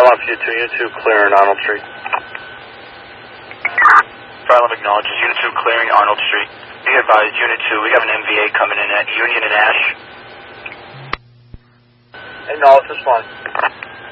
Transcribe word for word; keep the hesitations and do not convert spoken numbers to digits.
off U two, Unit two clearing Arnold Street. Phylum acknowledges Unit two clearing Arnold Street. Be advised, Unit two, we have an M V A coming in at Union and Ash. Acknowledge this one.